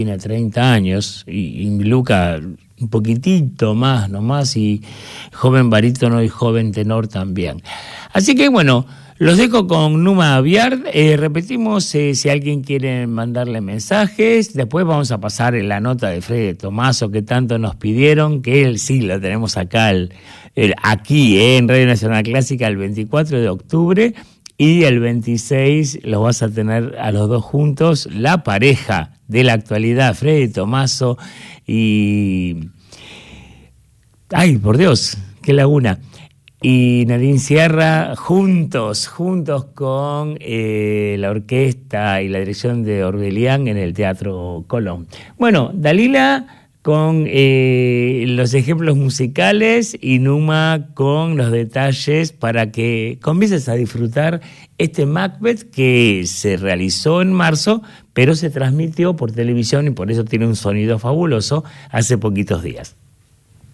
tiene 30 años y Luca un poquitito más nomás, y joven barítono y joven tenor también. Así que bueno, los dejo con Numa Aviar. Repetimos, si alguien quiere mandarle mensajes, después vamos a pasar en la nota de Freddy Tomaso que tanto nos pidieron, que él sí lo tenemos acá, aquí en Radio Nacional Clásica el 24 de octubre, y el 26 los vas a tener a los dos juntos, la pareja de la actualidad, Freddy Tomaso y... ¡ay, por Dios! ¡Qué laguna! Y Nadine Sierra, juntos con la orquesta y la dirección de Orbelián en el Teatro Colón. Bueno, Dalila con los ejemplos musicales y Numa con los detalles para que comiences a disfrutar este Macbeth que se realizó en marzo, pero se transmitió por televisión y por eso tiene un sonido fabuloso hace poquitos días.